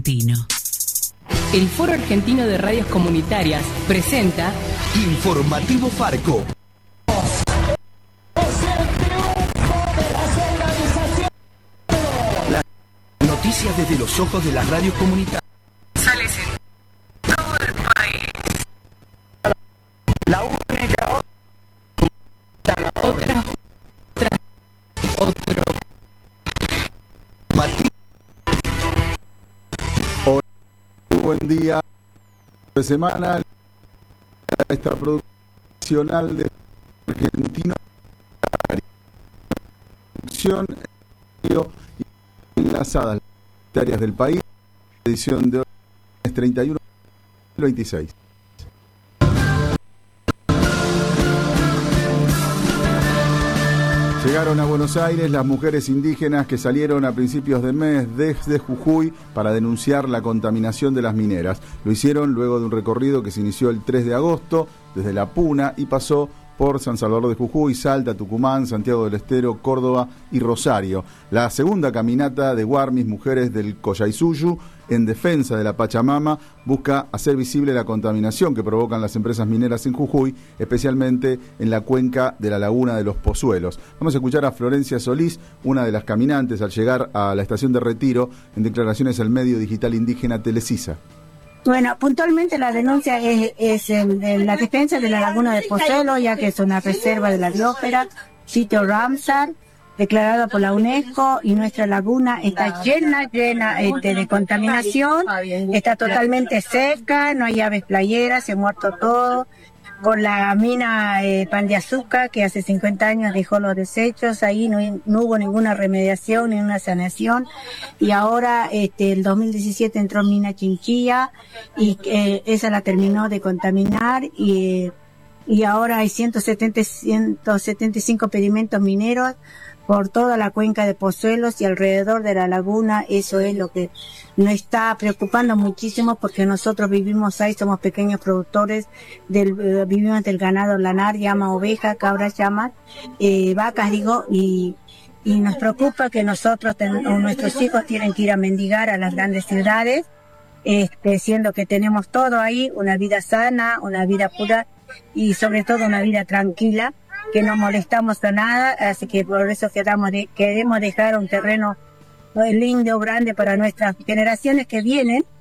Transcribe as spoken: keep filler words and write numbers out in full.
El Foro Argentino de Radios Comunitarias presenta Informativo Farco. Las noticias desde los ojos de las radios comunitarias. Sales en todo el país. La única otra, otra, otra, otro. Mati. Hola, buen día de semana. Esta producción de Argentino, producción enlazada a las áreas del país, edición de hoy es treinta y uno veintiséis. Llegaron a Buenos Aires las mujeres indígenas que salieron a principios de mes desde Jujuy para denunciar la contaminación de las mineras. Lo hicieron luego de un recorrido que se inició el tres de agosto desde La Puna y pasó por San Salvador de Jujuy, Salta, Tucumán, Santiago del Estero, Córdoba y Rosario. La segunda caminata de Guarmis, mujeres del Collaisuyu, en defensa de la Pachamama, busca hacer visible la contaminación que provocan las empresas mineras en Jujuy, especialmente en la cuenca de la laguna de los Pozuelos. Vamos a escuchar a Florencia Solís, una de las caminantes, al llegar a la estación de retiro, en declaraciones al medio digital indígena Telesisa. Bueno, puntualmente la denuncia es, es en, en la defensa de la laguna de Pozuelo, ya que es una reserva de la biosfera, sitio Ramsar, declarado por la UNESCO, y nuestra laguna está llena, llena este, de contaminación, está totalmente seca, no hay aves playeras, se ha muerto todo. Con la mina eh, Pan de Azúcar, que hace cincuenta años dejó los desechos, ahí no, no hubo ninguna remediación, ni una sanación, y ahora este el dos mil diecisiete entró mina Chinchilla, y eh, esa la terminó de contaminar, y, y ahora hay ciento setenta, ciento setenta y cinco pedimentos mineros por toda la cuenca de Pozuelos y alrededor de la laguna. Eso es lo que nos está preocupando muchísimo, porque nosotros vivimos ahí, somos pequeños productores, del, uh, vivimos del ganado lanar, llama oveja, cabras llaman, eh, vacas digo, y, y nos preocupa que nosotros, ten, o nuestros hijos tienen que ir a mendigar a las grandes ciudades, este, siendo que tenemos todo ahí, una vida sana, una vida pura y sobre todo una vida tranquila, que no molestamos a nada, así que por eso queramos de, queremos dejar un terreno lindo, grande para nuestras generaciones que vienen,